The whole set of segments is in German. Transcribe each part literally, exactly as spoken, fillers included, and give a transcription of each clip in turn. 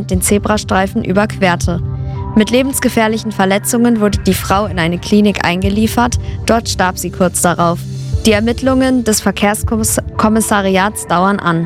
Fahrrad den Zebrastreifen überquerte. Mit lebensgefährlichen Verletzungen wurde die Frau in eine Klinik eingeliefert, dort starb sie kurz darauf. Die Ermittlungen des Verkehrskommissariats dauern an.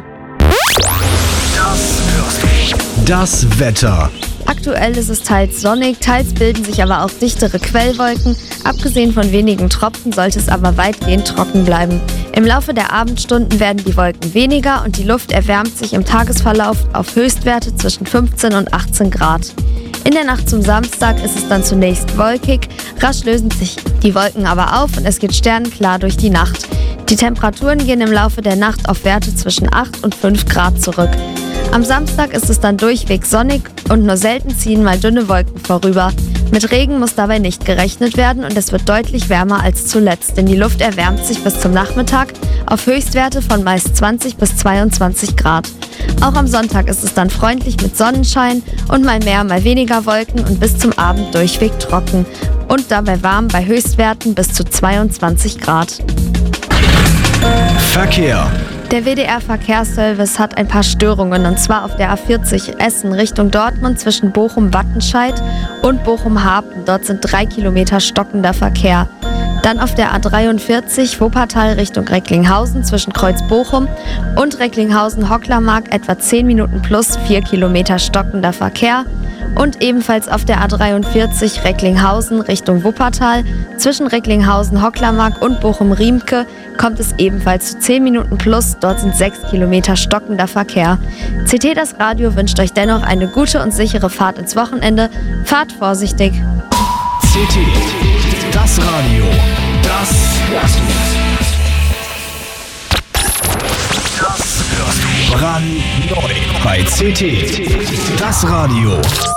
Das Wetter. Aktuell ist es teils sonnig, teils bilden sich aber auch dichtere Quellwolken. Abgesehen von wenigen Tropfen sollte es aber weitgehend trocken bleiben. Im Laufe der Abendstunden werden die Wolken weniger und die Luft erwärmt sich im Tagesverlauf auf Höchstwerte zwischen fünfzehn und achtzehn Grad. In der Nacht zum Samstag ist es dann zunächst wolkig, rasch lösen sich die Wolken aber auf und es geht sternenklar durch die Nacht. Die Temperaturen gehen im Laufe der Nacht auf Werte zwischen acht und fünf Grad zurück. Am Samstag ist es dann durchweg sonnig und nur selten ziehen mal dünne Wolken vorüber. Mit Regen muss dabei nicht gerechnet werden und es wird deutlich wärmer als zuletzt, denn die Luft erwärmt sich bis zum Nachmittag auf Höchstwerte von meist zwanzig bis zweiundzwanzig Grad. Auch am Sonntag ist es dann freundlich mit Sonnenschein und mal mehr, mal weniger Wolken und bis zum Abend durchweg trocken und dabei warm bei Höchstwerten bis zu zweiundzwanzig Grad. Verkehr. Der W D R-Verkehrsservice hat ein paar Störungen, und zwar auf der A vierzig Essen Richtung Dortmund zwischen Bochum-Wattenscheid und Bochum-Harpen. Dort sind drei Kilometer stockender Verkehr. Dann auf der A dreiundvierzig Wuppertal Richtung Recklinghausen zwischen Kreuz-Bochum und Recklinghausen-Hocklermark etwa zehn Minuten plus vier Kilometer stockender Verkehr. Und ebenfalls auf der A dreiundvierzig Recklinghausen Richtung Wuppertal zwischen Recklinghausen-Hocklermark und Bochum-Riemke kommt es ebenfalls zu zehn Minuten plus. Dort sind sechs Kilometer stockender Verkehr. C T Das Radio wünscht euch dennoch eine gute und sichere Fahrt ins Wochenende. Fahrt vorsichtig. C T Das Radio. Das hörst du. Das hörst du. Brandneu bei C T Das Radio.